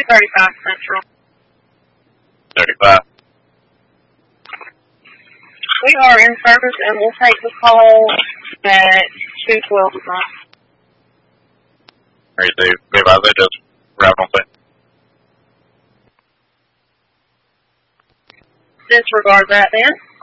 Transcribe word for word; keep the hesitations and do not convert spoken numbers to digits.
thirty-five Central. thirty-five. We are in service and we'll take the call at two twelve o'clock. Alright, so me base, just wrap on that. Disregard that then.